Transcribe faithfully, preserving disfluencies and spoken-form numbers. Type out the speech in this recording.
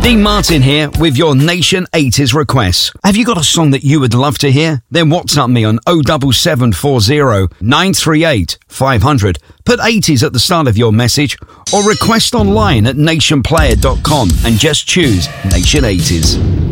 Dean Martin here with your Nation eighties requests. Have you got a song that you would love to hear? Then WhatsApp me on oh seven seven four oh nine three eight five hundred. Put eighties at the start of your message or request online at nation player dot com and just choose Nation eighties.